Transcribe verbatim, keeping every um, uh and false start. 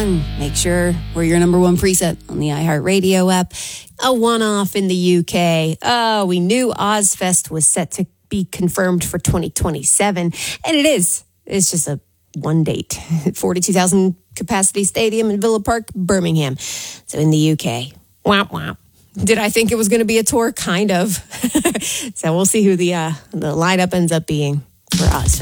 one. Make sure we're your number one preset on the iHeartRadio app. A one-off in the U K. Oh, we knew Ozfest was set to be confirmed for twenty twenty-seven, and it is. It's just a one date. forty-two thousand capacity stadium in Villa Park, Birmingham. So in the U K. Womp womp. Did I think it was going to be a tour? Kind of. So we'll see who the uh, the lineup ends up being for Ozfest.